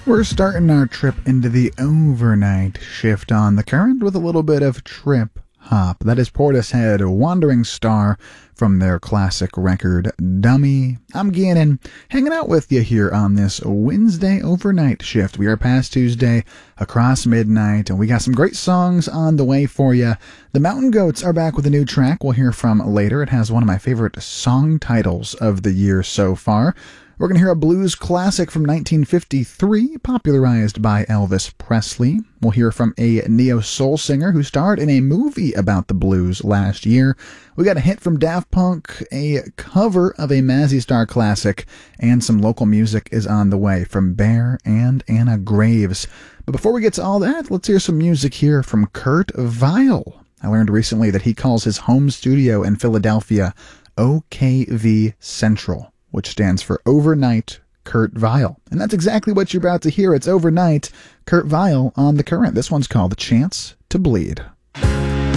We're starting our trip into the overnight shift on the current with a little bit of trip hop. That is Portishead, Wandering Star, from their classic record, Dummy. I'm Gannon, hanging out with you here on this Wednesday overnight shift. We are past Tuesday, across midnight, and we got some great songs on the way for you. The Mountain Goats are back with a new track we'll hear from later. It has one of my favorite song titles of the year so far. We're going to hear a blues classic from 1953, popularized by Elvis Presley. We'll hear from a neo-soul singer who starred in a movie about the blues last year. We got a hit from Daft Punk, a cover of a Mazzy Star classic, and some local music is on the way from Bear and Anna Graves. But before we get to all that, let's hear some music here from Kurt Vile. I learned recently that he calls his home studio in Philadelphia OKV Central, which stands for Overnight Kurt Vile. And that's exactly what you're about to hear. It's Overnight Kurt Vile on The Current. This one's called Chance to Bleed.